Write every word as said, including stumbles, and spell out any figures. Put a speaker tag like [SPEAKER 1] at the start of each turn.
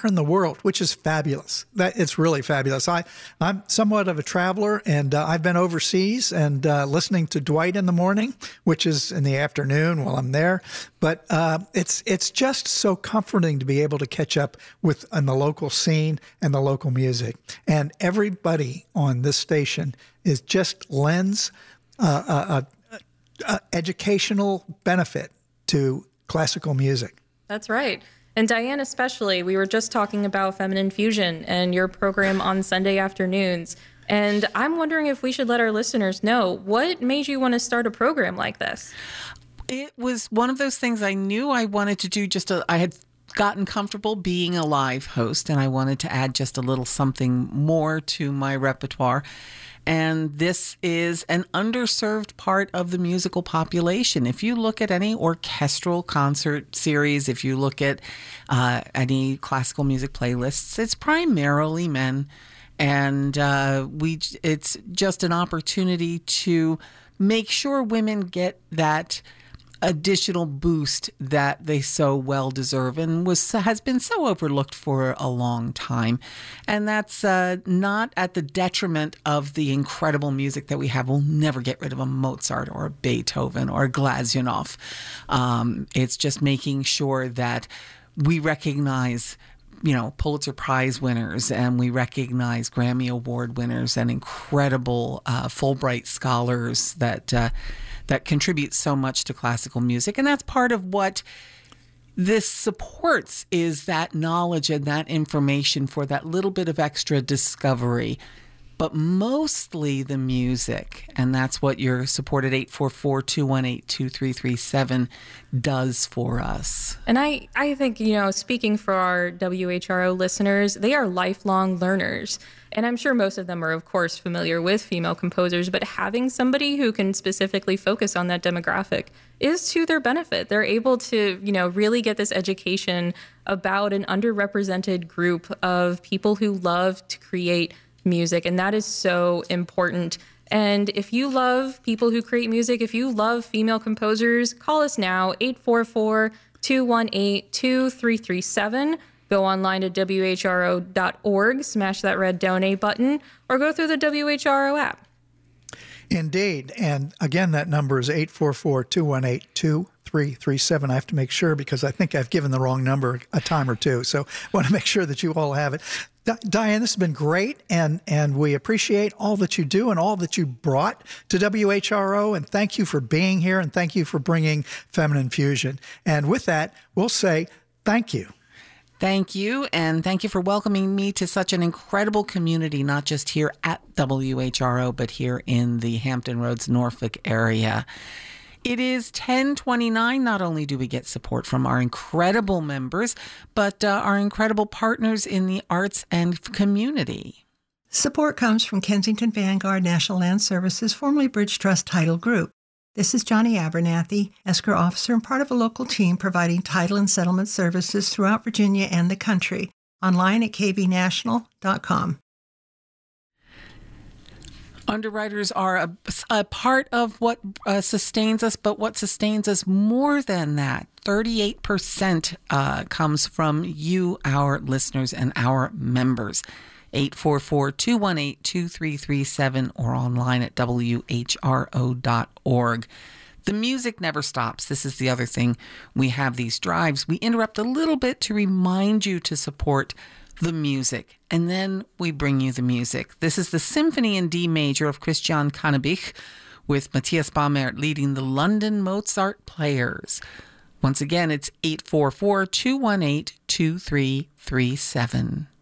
[SPEAKER 1] anywhere in the world, which is fabulous. That it's really fabulous. I, I'm somewhat of a traveler, and uh, I've been overseas and uh, listening to Dwight in the morning, which is in the afternoon while I'm there. But uh, it's it's just so comforting to be able to catch up with on the local scene and the local music. And everybody on this station is just lends uh, a, a, a educational benefit to classical music.
[SPEAKER 2] That's right. And Diane especially, we were just talking about Feminine Fusion and your program on Sunday afternoons. And I'm wondering if we should let our listeners know, what made you want to start a program like this?
[SPEAKER 3] It was one of those things I knew I wanted to do. Just a, I had gotten comfortable being a live host, and I wanted to add just a little something more to my repertoire. And this is an underserved part of the musical population. If you look at any orchestral concert series, if you look at uh, any classical music playlists, it's primarily men. And uh, we it's just an opportunity to make sure women get that additional boost that they so well deserve and was has been so overlooked for a long time. And that's uh, not at the detriment of the incredible music that we have. We'll never get rid of a Mozart or a Beethoven or a Glazunov. Um, it's just making sure that we recognize, you know, Pulitzer Prize winners, and we recognize Grammy Award winners and incredible uh, Fulbright scholars that uh, that contribute so much to classical music. And that's part of what this supports, is that knowledge and that information for that little bit of extra discovery, but mostly the music. And that's what your support at eight four four, two one eight, two three three seven does for us.
[SPEAKER 2] And I, I think, you know, speaking for our W H R O listeners, they are lifelong learners. And I'm sure most of them are, of course, familiar with female composers, but having somebody who can specifically focus on that demographic is to their benefit. They're able to, you know, really get this education about an underrepresented group of people who love to create music. And that is so important. And if you love people who create music, if you love female composers, call us now, eight four four, two one eight, two three three seven. Go online to W H R O dot org, smash that red donate button, or go through the W H R O app.
[SPEAKER 1] Indeed. And again, that number is eight four four, two one eight, two three three seven. I have to make sure, because I think I've given the wrong number a time or two. So I want to make sure that you all have it. Di- Diane, this has been great, and, and we appreciate all that you do and all that you brought to W H R O, and thank you for being here, and thank you for bringing Feminine Fusion. And with that, we'll say thank you.
[SPEAKER 3] Thank you, and thank you for welcoming me to such an incredible community, not just here at W H R O, but here in the Hampton Roads, Norfolk area. It is ten twenty-nine. Not only do we get support from our incredible members, but uh, our incredible partners in the arts and community.
[SPEAKER 4] Support comes from Kensington Vanguard National Land Services, formerly Bridge Trust Title Group. This is Johnny Abernathy, escrow officer and part of a local team providing title and settlement services throughout Virginia and the country. Online at k v national dot com.
[SPEAKER 3] Underwriters are a, a part of what uh, sustains us, but what sustains us more than that, thirty-eight percent uh, comes from you, our listeners, and our members. eight four four, two one eight, two three three seven or online at W H R O dot org. The music never stops. This is the other thing. We have these drives. We interrupt a little bit to remind you to support the music, and then we bring you the music. This is the Symphony in D Major of Christian Cannabich, with Matthias Baumert leading the London Mozart Players. Once again, it's eight four four, two one eight, two three three seven.